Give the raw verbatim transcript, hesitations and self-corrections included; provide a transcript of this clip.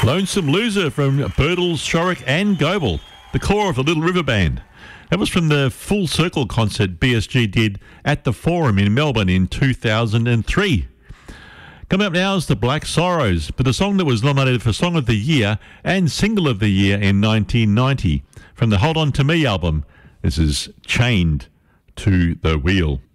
Lonesome Loser from Birdles, Shorrock and Goble, the core of the Little River Band. That was from the Full Circle concert B S G did at the Forum in Melbourne in two thousand three. Coming up now is the Black Sorrows, but the song that was nominated for Song of the Year and Single of the Year in nineteen ninety from the Hold On To Me album. This is Chained to the Wheel.